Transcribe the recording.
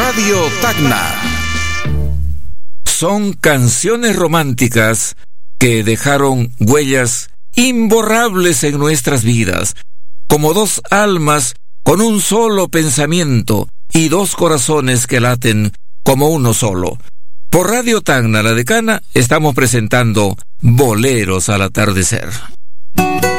Radio Tacna. Son canciones románticas que dejaron huellas imborrables en nuestras vidas, como dos almas con un solo pensamiento y dos corazones que laten como uno solo. Por Radio Tacna, La Decana, estamos presentando Boleros al Atardecer.